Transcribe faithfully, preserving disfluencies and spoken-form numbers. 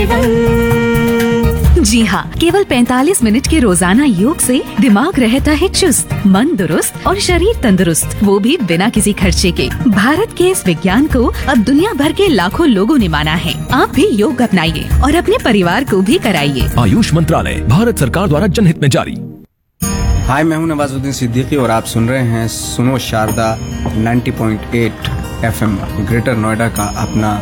केवल। जी हाँ, केवल पैंतालीस मिनट के रोजाना योग से दिमाग रहता है चुस्त, मन दुरुस्त और शरीर तंदुरुस्त, वो भी बिना किसी खर्चे के। भारत के इस विज्ञान को अब दुनिया भर के लाखों लोगों ने माना है। आप भी योग अपनाइए और अपने परिवार को भी कराइए। आयुष मंत्रालय, भारत सरकार द्वारा जनहित में जारी। हाय, मैं हूं नवाजुद्दीन सिद्दीकी और आप सुन रहे हैं सुनो शारदा नब्बे पॉइंट आठ एफएम, ग्रेटर नोएडा का अपना